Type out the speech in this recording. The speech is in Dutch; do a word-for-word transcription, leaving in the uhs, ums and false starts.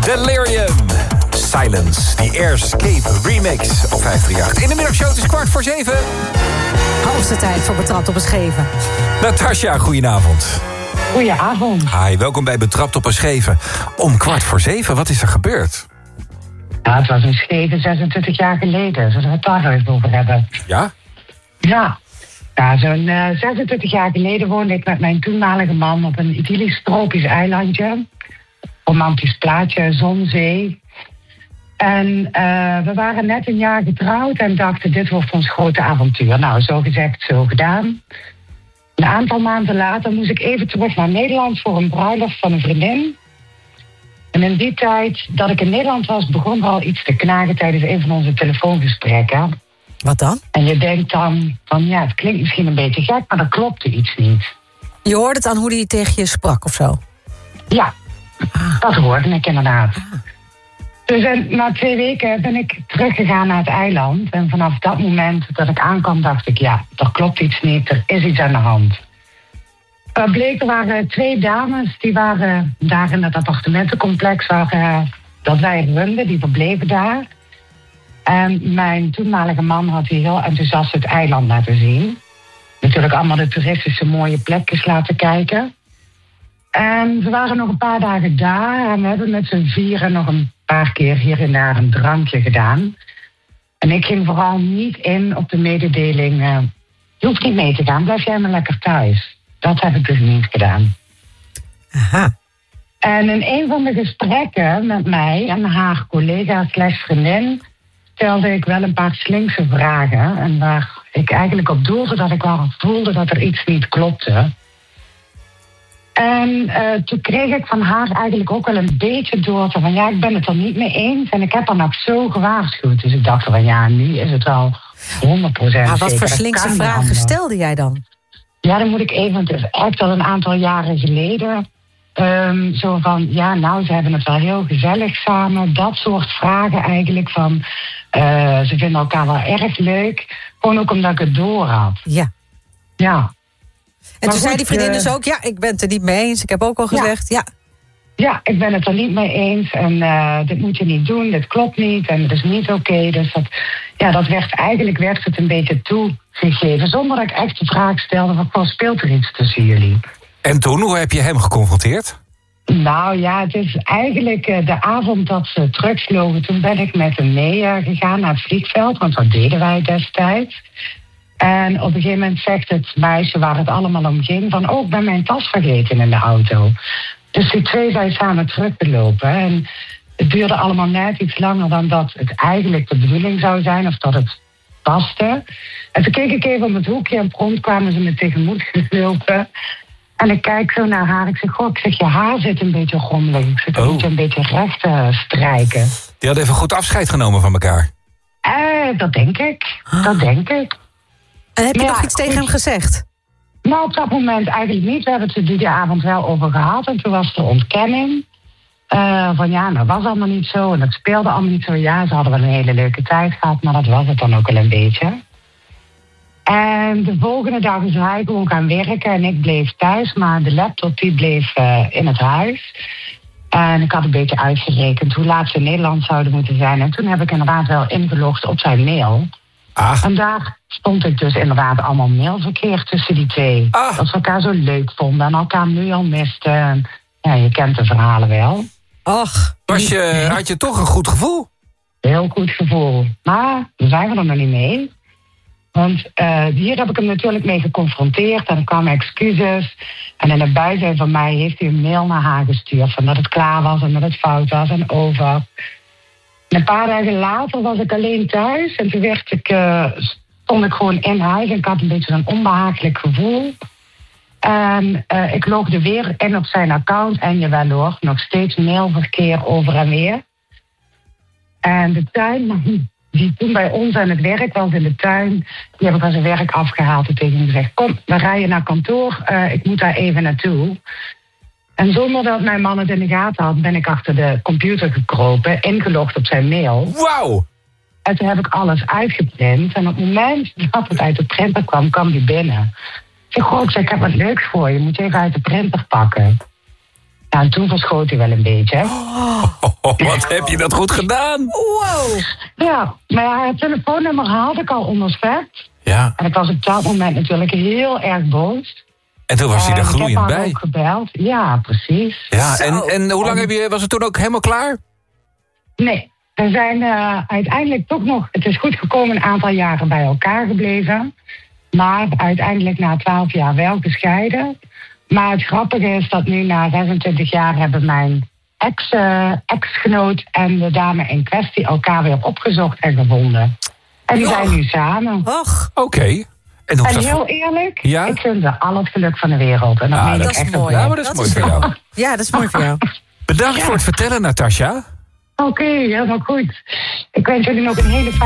Delirium. Silence, the Airscape remix op vijf drie acht. In de middagshow, het is kwart voor zeven. Hoogste tijd voor Betrapt op een Scheven. Natasja, goedenavond. Goedenavond. Hi, welkom bij Betrapt op een Scheven. Om kwart voor zeven, wat is er gebeurd? Ja, het was een scheven zesentwintig jaar geleden. Zullen we het daar eens over hebben? Ja? Ja. Ja, zo'n uh, zesentwintig jaar geleden woonde ik met mijn toenmalige man op een idyllisch tropisch eilandje. Romantisch plaatje, zon, zee. En uh, we waren net een jaar getrouwd en dachten, dit wordt ons grote avontuur. Nou, zo gezegd, zo gedaan. Een aantal maanden later moest ik even terug naar Nederland voor een bruiloft van een vriendin. En in die tijd dat ik in Nederland was, begon er al iets te knagen tijdens een van onze telefoongesprekken. Wat dan? En je denkt dan, van ja, het klinkt misschien een beetje gek, maar er klopte iets niet. Je hoorde het aan hoe hij tegen je sprak of zo? Ja, ah. dat hoorde ik inderdaad. Ah. Dus en, na twee weken ben ik teruggegaan naar het eiland. En vanaf dat moment dat ik aankwam, dacht ik, ja, er klopt iets niet, er is iets aan de hand. Er bleek, er waren twee dames, die waren daar in het appartementencomplex waar, uh, dat wij runden, die verbleven daar. En mijn toenmalige man had hier heel enthousiast het eiland laten zien. Natuurlijk allemaal de toeristische mooie plekjes laten kijken. En we waren nog een paar dagen daar en we hebben met z'n vieren nog een paar keer hier en daar een drankje gedaan. En ik ging vooral niet in op de mededeling, uh, je hoeft niet mee te gaan, blijf jij maar lekker thuis. Dat heb ik dus niet gedaan. Aha. En in een van de gesprekken met mij en haar collega slash vriendin stelde ik wel een paar slinkse vragen. En waar ik eigenlijk op doelde dat ik wel voelde dat er iets niet klopte. En uh, toen kreeg ik van haar eigenlijk ook wel een beetje door van ja, ik ben het er niet mee eens. En ik heb haar nog zo gewaarschuwd. Dus ik dacht van ja, nu is het wel honderd procent Maar wat zeker. voor slinkse vragen stelde jij dan? Ja, dan moet ik even, want het is echt al een aantal jaren geleden. Um, zo van, ja, nou, ze hebben het wel heel gezellig samen. Dat soort vragen eigenlijk van, uh, ze vinden elkaar wel erg leuk. Gewoon ook omdat ik het door had. Ja. Ja. En maar toen zei die vriendin uh, dus ook, ja, ik ben het er niet mee eens. Ik heb ook al gezegd, ja. Ja, ja ik ben het er niet mee eens. En uh, dit moet je niet doen, dit klopt niet. En het is niet oké. Okay. Dus dat, ja, dat werd eigenlijk werd het een beetje toegegeven. Zonder dat ik echt de vraag stelde van, wat speelt er iets tussen jullie? En toen, hoe heb je hem geconfronteerd? Nou ja, het is eigenlijk uh, de avond dat ze terugvlogen. Toen ben ik met hem mee uh, gegaan naar het vliegveld. Want dat deden wij destijds. En op een gegeven moment zegt het meisje waar het allemaal om ging van, oh, ik ben mijn tas vergeten in de auto. Dus die twee zijn samen teruggelopen. En het duurde allemaal net iets langer dan dat het eigenlijk de bedoeling zou zijn. Of dat het paste. En toen keek ik even om het hoekje en prompt kwamen ze me tegemoet gelopen. En ik kijk zo naar haar. Ik zeg, goh, ik zeg, je haar zit een beetje rommelig. Ik zeg, oh. moet je een beetje recht uh, strijken. Die hadden even goed afscheid genomen van elkaar. Eh, dat denk ik. Dat denk ik. En heb je maar nog ja, iets tegen hem gezegd? Nou, op dat moment eigenlijk niet. We hebben het er die avond wel over gehad. En toen was de ontkenning. Uh, van ja, dat was allemaal niet zo. En dat speelde allemaal niet zo. Ja, ze hadden wel een hele leuke tijd gehad. Maar dat was het dan ook wel een beetje. En de volgende dag is hij gewoon gaan werken. En ik bleef thuis. Maar de laptop die bleef uh, in het huis. En ik had een beetje uitgerekend hoe laat ze in Nederland zouden moeten zijn. En toen heb ik inderdaad wel ingelogd op zijn mail. Ah. En daar stond ik dus inderdaad allemaal mailverkeer tussen die twee. Ah. Dat ze elkaar zo leuk vonden en elkaar nu al misten. Ja, je kent de verhalen wel. Och. Was je, had je toch een goed gevoel? Heel goed gevoel. Maar daar zijn we er nog niet mee. Want uh, hier heb ik hem natuurlijk mee geconfronteerd. En er kwamen excuses. En in het bijzijn van mij heeft hij een mail naar haar gestuurd. Van dat het klaar was en dat het fout was en over. En een paar dagen later was ik alleen thuis. En toen werd ik, uh, stond ik gewoon in huis. En ik had een beetje een onbehagelijk gevoel. En uh, ik logde weer in op zijn account. En jawel hoor, nog steeds mailverkeer over en weer. En de tuin die toen bij ons aan het werk was in de tuin, die heb ik van zijn werk afgehaald en tegen hem gezegd, kom, we rijden naar kantoor, uh, ik moet daar even naartoe. En zonder dat mijn man het in de gaten had, ben ik achter de computer gekropen, ingelogd op zijn mail. Wauw! En toen heb ik alles uitgeprint. En op het moment dat het uit de printer kwam, kwam die binnen. Ik zeg, goh, ik, zeg, ik heb wat leuks voor je, moet je even uit de printer pakken. Ja, en toen verschoot hij wel een beetje. Oh, oh, Oh, wat heb je dat goed gedaan? Wow. Ja, maar ja, het telefoonnummer had ik al onderschept. Ja, En ik was op dat moment natuurlijk heel erg boos. en toen was hij er En ik heb gloeiend haar bij. ook gebeld. Ja, precies. Ja, Zo. en, en hoe lang heb je, was het toen ook helemaal klaar? Nee, we zijn uh, uiteindelijk toch nog... Het is goed gekomen, een aantal jaren bij elkaar gebleven. Maar uiteindelijk na twaalf jaar wel gescheiden. Maar het grappige is dat nu na zesentwintig jaar hebben mijn ex, uh, ex-genoot en de dame in kwestie elkaar weer opgezocht en gevonden. En die Ja. zijn nu samen. Och, Oké. En hoe is En dat heel voor- eerlijk, Ja? ik vind ze al het geluk van de wereld. En dat Ah, meen dat ik is echt mooi. oprecht. Ja, maar dat is mooi voor jou. Ja, dat is mooi voor jou. Bedankt voor het vertellen, Natasja. Oké, helemaal goed. Ik wens jullie nog een hele fijne